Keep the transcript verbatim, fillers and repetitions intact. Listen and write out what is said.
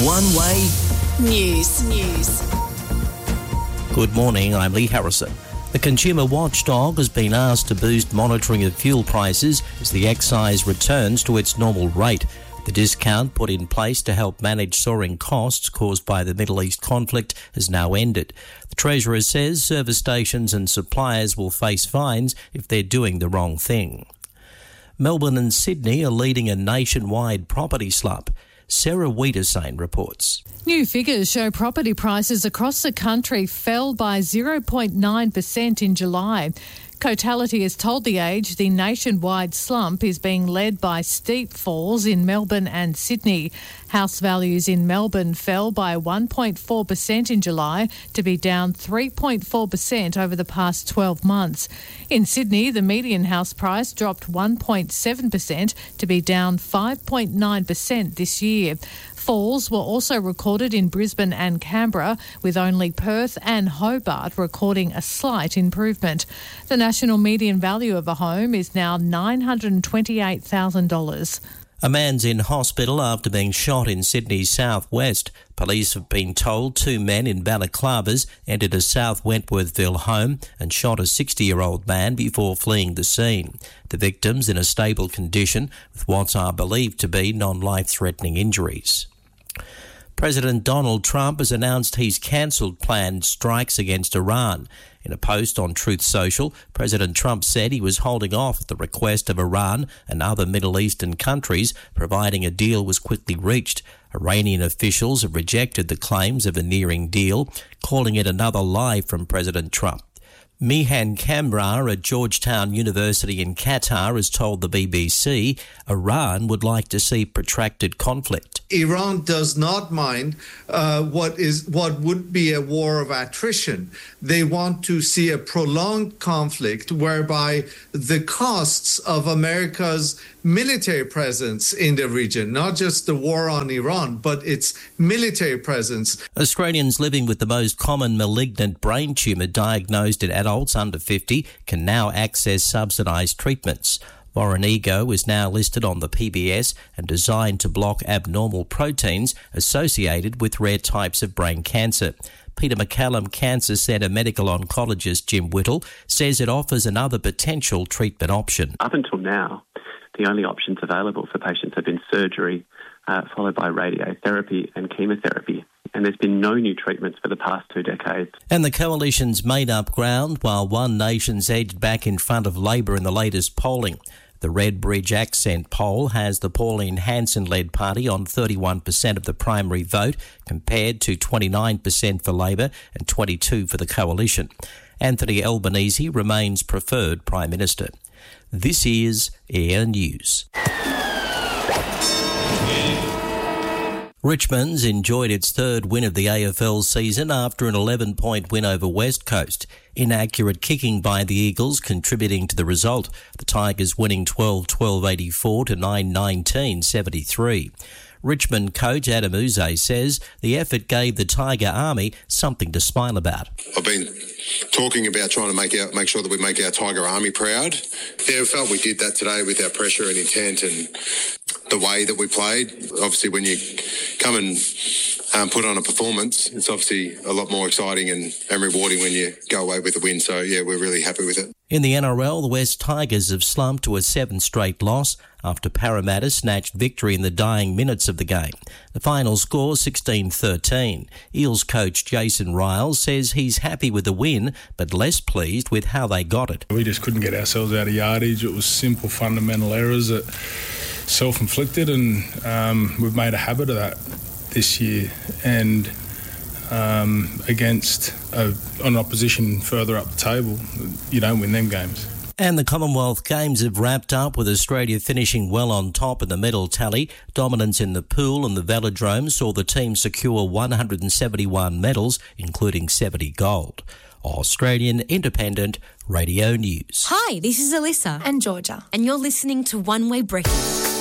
One Way News. News. Good morning, I'm Lee Harrison. The Consumer Watchdog has been asked to boost monitoring of fuel prices as the excise returns to its normal rate. The discount put in place to help manage soaring costs caused by the Middle East conflict has now ended. The Treasurer says service stations and suppliers will face fines if they're doing the wrong thing. Melbourne and Sydney are leading a nationwide property slump. Sarah Wiedersane reports. New figures show property prices across the country fell by zero point nine percent in July. Cotality has told The Age the nationwide slump is being led by steep falls in Melbourne and Sydney. House values in Melbourne fell by one point four percent in July to be down three point four percent over the past twelve months. In Sydney, the median house price dropped one point seven percent to be down five point nine percent this year. Falls were also recorded in Brisbane and Canberra, with only Perth and Hobart recording a slight improvement. The national median value of a home is now nine hundred twenty-eight thousand dollars. A man's in hospital after being shot in Sydney's southwest. Police have been told two men in balaclavas entered a South Wentworthville home and shot a sixty-year-old man before fleeing the scene. The victim's in a stable condition with what are believed to be non-life-threatening injuries. President Donald Trump has announced he's cancelled planned strikes against Iran. In a post on Truth Social, President Trump said he was holding off at the request of Iran and other Middle Eastern countries, providing a deal was quickly reached. Iranian officials have rejected the claims of a nearing deal, calling it another lie from President Trump. Mihan Kamrar at Georgetown University in Qatar has told the B B C Iran would like to see protracted conflict. Iran does not mind uh, what is what would be a war of attrition. They want to see a prolonged conflict whereby the costs of America's military presence in the region, not just the war on Iran, but its military presence. Australians living with the most common malignant brain tumour diagnosed in adults under fifty can now access subsidised treatments. Voranigo is now listed on the P B S and designed to block abnormal proteins associated with rare types of brain cancer. Peter MacCallum Cancer Centre medical oncologist Jim Whittle says it offers another potential treatment option. Up until now, the only options available for patients have been surgery, uh, followed by radiotherapy and chemotherapy. And there's been no new treatments for the past two decades. And the coalition's made up ground while One Nation's edged back in front of Labor in the latest polling. The Redbridge Accent poll has the Pauline Hanson-led party on thirty-one percent of the primary vote, compared to twenty-nine percent for Labor and twenty-two percent for the coalition. Anthony Albanese remains preferred Prime Minister. This is Air News. Richmond's enjoyed its third win of the A F L season after an eleven-point win over West Coast. Inaccurate kicking by the Eagles contributing to the result. The Tigers winning twelve twelve eighty-four to nine nineteen seventy-three. Richmond coach Adam Uze says the effort gave the Tiger Army something to smile about. I've been talking about trying to make our, make sure that we make our Tiger Army proud. Yeah, I felt we did that today with our pressure and intent and the way that we played. Obviously, when you come and um, put on a performance, it's obviously a lot more exciting and, and rewarding when you go away with a win. So, yeah, we're really happy with it. In the N R L, the West Tigers have slumped to a seventh straight loss after Parramatta snatched victory in the dying minutes of the game. The final score sixteen thirteen. Eels coach Jason Riles says he's happy with the win, but less pleased with how they got it. We just couldn't get ourselves out of yardage. It was simple fundamental errors that self-inflicted, and um, we've made a habit of that this year. And um, against a, an opposition further up the table, you don't win them games. And the Commonwealth Games have wrapped up with Australia finishing well on top in the medal tally. Dominance in the pool and the velodrome saw the team secure one hundred seventy-one medals, including seventy gold. Australian Independent Radio News. Hi, this is Alyssa and Georgia, and you're listening to One Way Breakfast.